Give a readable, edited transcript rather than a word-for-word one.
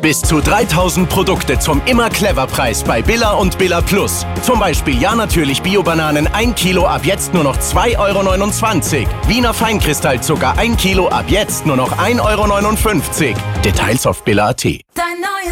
Bis zu 3000 Produkte zum Immer-Clever-Preis bei Billa und Billa Plus. Zum Beispiel Ja natürlich Bio-Bananen 1 Kilo ab jetzt nur noch 2,29 €. Wiener Feinkristallzucker 1 Kilo ab jetzt nur noch 1,59 €. Details auf billa.at. Dein neues